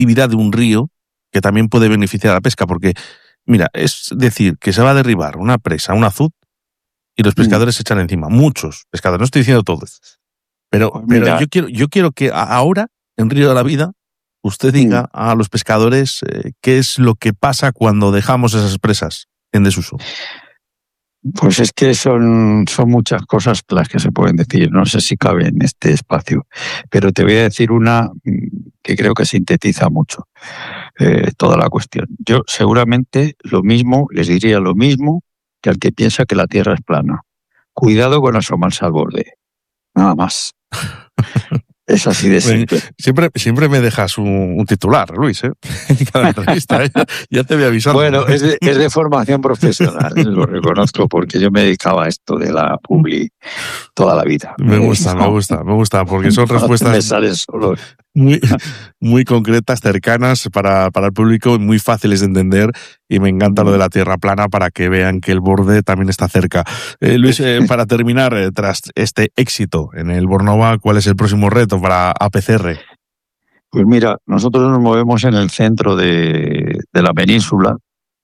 actividad de un río que también puede beneficiar a la pesca, porque, mira, es decir, que se va a derribar una presa, un azud, y los pescadores se echan encima. Muchos pescadores, no estoy diciendo todos. Pero yo quiero que ahora, en Río de la Vida, usted diga a los pescadores qué es lo que pasa cuando dejamos esas presas en desuso. Pues es que son muchas cosas las que se pueden decir, no sé si cabe en este espacio, pero te voy a decir una que creo que sintetiza mucho toda la cuestión. Yo seguramente les diría lo mismo que al que piensa que la Tierra es plana. Cuidado con asomarse al borde, nada más. Es así de simple. Siempre me dejas un titular, Luis, en cada entrevista. Ya te voy avisando. Bueno, es de formación profesional, lo reconozco, porque yo me dedicaba a esto de la publi toda la vida. Me gusta, porque son respuestas me salen solo. Muy concretas, cercanas para el público, muy fáciles de entender, y me encanta lo de la tierra plana para que vean que el borde también está cerca. Luis, para terminar, tras este éxito en el Bornova, ¿cuál es el próximo reto para APCR? Pues mira, nosotros nos movemos en el centro de la península,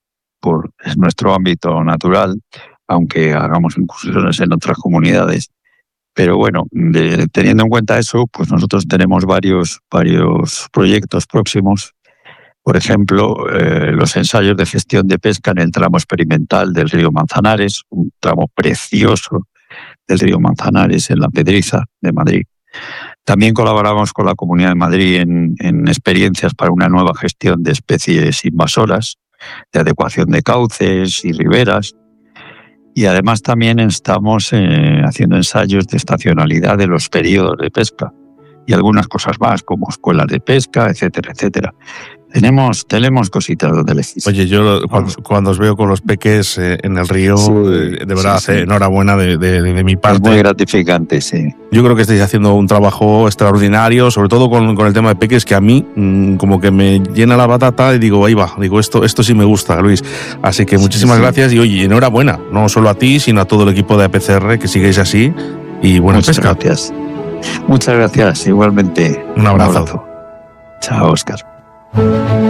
es nuestro ámbito natural, aunque hagamos incursiones en otras comunidades. Pero bueno, teniendo en cuenta eso, pues nosotros tenemos varios proyectos próximos. Por ejemplo, los ensayos de gestión de pesca en el tramo experimental del río Manzanares, un tramo precioso del río Manzanares en La Pedriza de Madrid. También colaboramos con la Comunidad de Madrid en experiencias para una nueva gestión de especies invasoras, de adecuación de cauces y riberas. Y además también estamos haciendo ensayos de estacionalidad de los periodos de pesca y algunas cosas más, como escuelas de pesca, etcétera, etcétera. Tenemos cositas donde elegir. Oye, yo cuando os veo con los peques en el río, de verdad, enhorabuena de mi parte. Es muy gratificante, sí. Yo creo que estáis haciendo un trabajo extraordinario, sobre todo con el tema de peques, que a mí como que me llena la batata y digo, ahí va, esto sí me gusta, Luis. Así que muchísimas gracias y oye, enhorabuena, no solo a ti, sino a todo el equipo de APCR, que sigáis así y buena pesca. Gracias. Muchas gracias, igualmente. Un abrazo. Chao, Óscar.